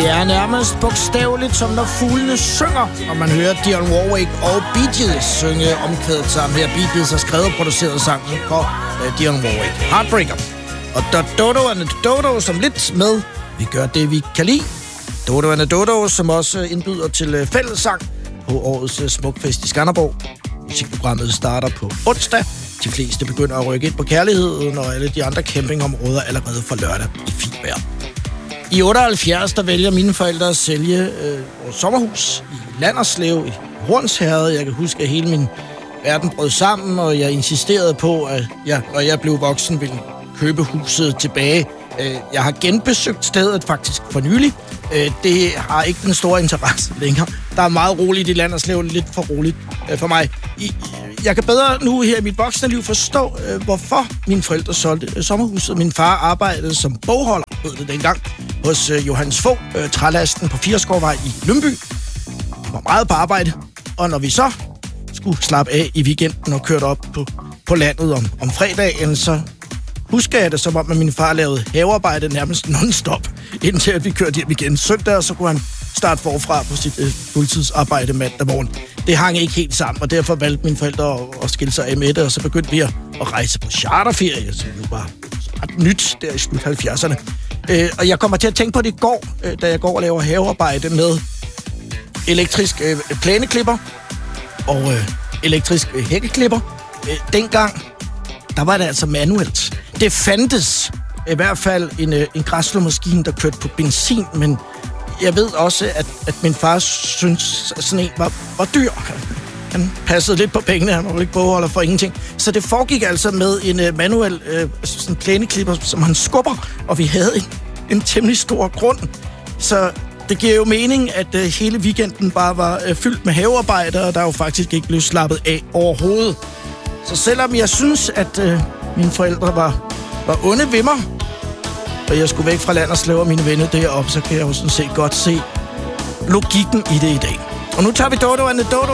Det er nærmest bogstaveligt, som når fuglene synger, når man hører Dionne Warwick og Bee Gees synge omkvædet sammen her. Bee Gees har skrevet og produceret sangen for Dionne Warwick. Heartbreaker. Og Dodo and the Dodo som lidt med. Vi gør det, vi kan lide. Dodo and the Dodo, som også indbyder til fællessang på årets Smukfest i Skanderborg. Musikprogrammet starter på onsdag. De fleste begynder at rykke ind på kærligheden, og alle de andre campingområder allerede fra lørdag i fint vejr. I 78, der vælger mine forældre at sælge vores sommerhus i Landerslev i Hornsherred. Jeg kan huske, at hele min verden brød sammen, og jeg insisterede på, at jeg, når jeg blev voksen, ville købe huset tilbage. Jeg har genbesøgt stedet faktisk for nylig. Det har ikke den store interesse længere. Der er meget roligt i Landerslev, lidt for roligt for mig. Jeg kan bedre nu her i mit voksne liv forstå, hvorfor mine forældre solgte sommerhuset. Min far arbejdede som bogholder, ved det dengang, hos Johannes Fogh, trælasten på Firskovvej i Lyngby. Det var meget på arbejde, og når vi så skulle slappe af i weekenden og kørte op på landet om fredagen, så husker jeg det som om, at min far lavede havearbejde nærmest non-stop, indtil at vi kørte hjem igen søndag, og så kunne han starte forfra på sit fuldtidsarbejde mandag morgen. Det hang ikke helt sammen, og derfor valgte mine forældre at skille sig af med det, og så begyndte vi at rejse på charterferie, som jo var ret nyt der i slut 70'erne. Og jeg kommer til at tænke på det i går, da jeg går og laver havearbejde med elektrisk plæneklipper og elektrisk hækkeklipper. Dengang, der var det altså manuelt. Det fandtes i hvert fald en græsslåmaskine, der kørte på benzin, men jeg ved også, at min far synes, at sådan en var dyr. Han passede lidt på pengene, han var ikke bogholder for ingenting. Så det foregik altså med en manuel sådan plæneklipper, som han skubber, og vi havde en temmelig stor grund. Så det giver jo mening, at hele weekenden bare var fyldt med havearbejde, og der jo faktisk ikke blev slappet af overhovedet. Så selvom jeg synes, at mine forældre var onde ved mig, og jeg skulle væk fra Landerslev og mine venner deroppe, så kan jeg jo sådan set godt se logikken i det i dag. Og nu tager vi Dodo and the Dodo